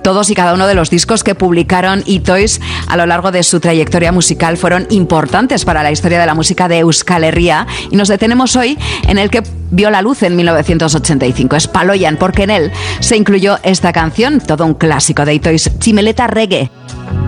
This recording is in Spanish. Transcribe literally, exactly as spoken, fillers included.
Todos y cada uno de los discos que publicaron Itoiz a lo largo de su trayectoria musical fueron importantes para la historia de la música de Euskal Herria, y nos detenemos hoy en el que vio la luz en mil novecientos ochenta y cinco, Espaloian, porque en él se incluyó esta canción, todo un clásico de Itoiz, Tximeleta Reggae.